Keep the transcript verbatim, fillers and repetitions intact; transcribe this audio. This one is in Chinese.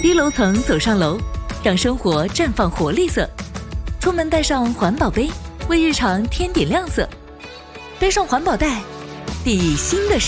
低楼层走上楼，让生活绽放活力色。出门带上环保杯，为日常添点亮色。背上环保袋，抵新的